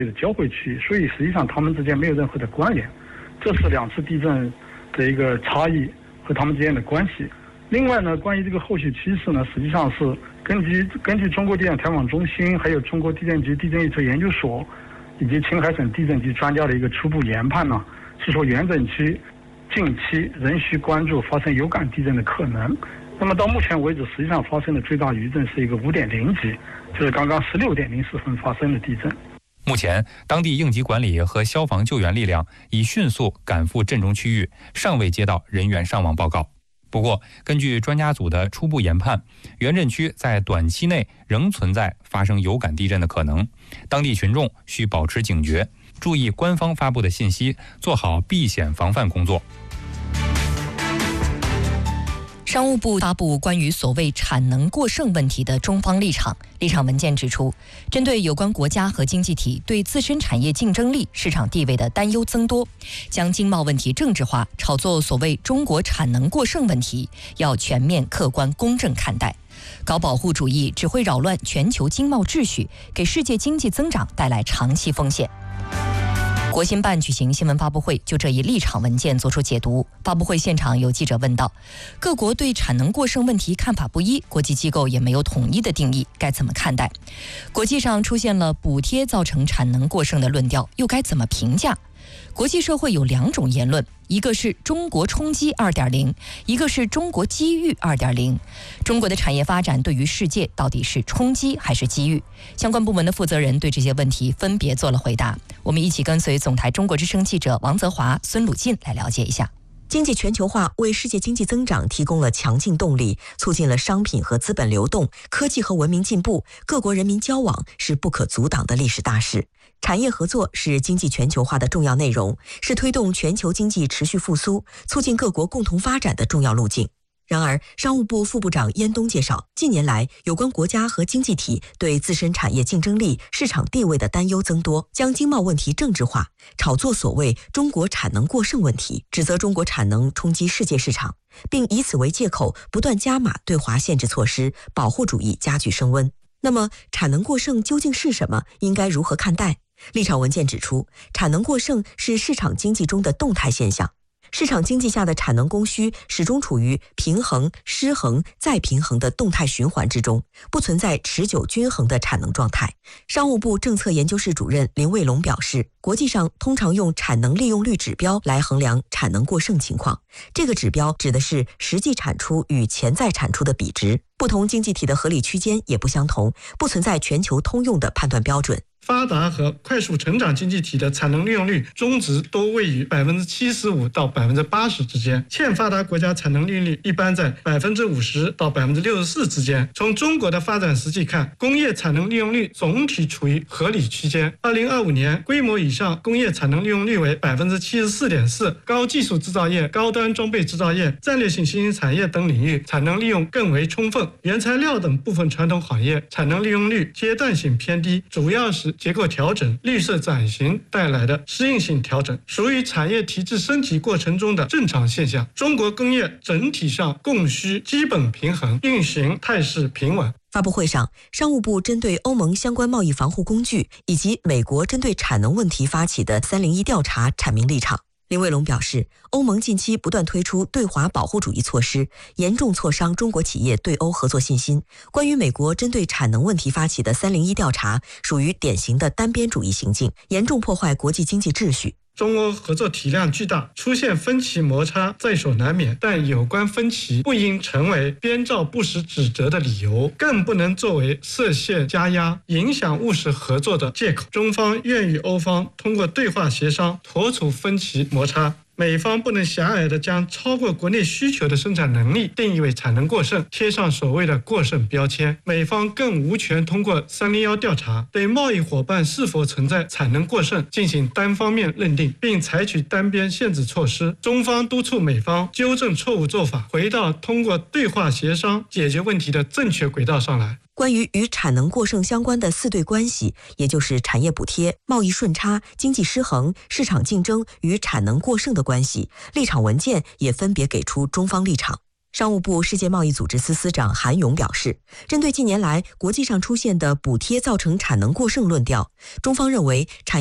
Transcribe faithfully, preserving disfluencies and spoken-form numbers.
交汇区，所以实际上它们之间没有任何的关联，这是两次地震的一个差异和它们之间的关系。另外呢，关于这个后续趋势呢，实际上是根据根据中国地震台网中心、还有中国地震局地震预测研究所以及青海省地震局专家的一个初步研判呢，是说原震区近期仍需关注发生有感地震的可能。那么到目前为止，实际上发生的最大余震是一个五点零级，就是刚刚十六点零四分发生的地震。 目前，当地应急管理和消防救援力量已迅速赶赴震中区域，尚未接到人员伤亡报告。不过，根据专家组的初步研判，原震区在短期内仍存在发生有感地震的可能，当地群众需保持警觉，注意官方发布的信息，做好避险防范工作。 商务部发布关于所谓产能过剩问题的中方立场。立场文件指出，针对有关国家和经济体对自身产业竞争力、市场地位的担忧增多，将经贸问题政治化，炒作所谓中国产能过剩问题，要全面、客观、公正看待。搞保护主义只会扰乱全球经贸秩序，给世界经济增长带来长期风险。国新办举行新闻发布会，就这一立场文件作出解读。发布会现场有记者问道，各国对产能过剩问题看法不一，国际机构也没有统一的定义，该怎么看待？国际上出现了补贴造成产能过剩的论调，又该怎么评价？国际社会有两种言论，一个是中国冲击 二点零， 一个是中国机遇 二点零。 中国的产业发展对于世界到底是冲击还是机遇？相关部门的负责人对这些问题分别做了回答。我们一起跟随总台中国之声记者王泽华、孙鲁进来了解一下。 经济全球化为世界经济增长提供了强劲动力，促进了商品和资本流动，科技和文明进步，各国人民交往是不可阻挡的历史大势。产业合作是经济全球化的重要内容，是推动全球经济持续复苏、促进各国共同发展的重要路径。然而，商务部副部长燕东介绍，近年来有关国家和经济体对自身产业竞争力、市场地位的担忧增多，将经贸问题政治化，炒作所谓中国产能过剩问题，指责中国产能冲击世界市场，并以此为借口不断加码对华限制措施，保护主义加剧升温。那么，产能过剩究竟是什么？应该如何看待？立场文件指出，产能过剩是市场经济中的动态现象。市场经济下的产能供需始终处于平衡、失衡、再平衡的动态循环之中，不存在持久均衡的产能状态。商务部政策研究室主任林卫龙表示，国际上通常用产能利用率指标来衡量产能过剩情况，这个指标指的是实际产出与潜在产出的比值。不同经济体的合理区间也不相同，不存在全球通用的判断标准。 发达和快速成长经济体的产能利用率中值都位于百分之七十五到百分之八十之间，欠发达国家产能利用率一般在百分之五十到百分之六十四之间。从中国的发展实际看，工业产能利用率总体处于合理区间。二零二五年，规模以上工业产能利用率为百分之七十四点四，高技术制造业、高端装备制造业、战略性新兴产业等领域产能利用更为充分。原材料等部分传统行业产能利用率阶段性偏低，主要是结构调整、绿色转型带来的适应性调整，属于产业体制升级过程中的正常现象。中国工业整体上供需基本平衡，运行态势平稳。 发布会上，商务部针对欧盟相关贸易防护工具以及美国针对产能问题发起的三零一调查阐明立场。林卫龙表示，欧盟近期不断推出对华保护主义措施，严重挫伤中国企业对欧合作信心。关于美国针对产能问题发起的三零一调查，属于典型的单边主义行径，严重破坏国际经济秩序。 中欧合作体量巨大，出现分歧摩擦在所难免，但有关分歧不应成为编造不实指责的理由，更不能作为设限加压、影响务实合作的借口。中方愿与欧方通过对话协商妥处分歧摩擦。美方不能狭隘地将超过国内需求的生产能力定义为产能过剩，贴上所谓的过剩标签。美方更无权通过三零一调查对贸易伙伴是否存在产能过剩进行单方面认定，并采取单边限制措施。中方督促美方纠正错误做法，回到通过对话协商解决问题的正确轨道上来。 关于与产能过剩相关的四对关系，也就是产业补贴、贸易顺差、经济失衡、市场竞争与产能过剩的关系，立场文件也分别给出中方立场。 商务部世界贸易组织司司长韩勇表示，针对近年来国际上出现的补贴造成产能过剩论调，中方认为产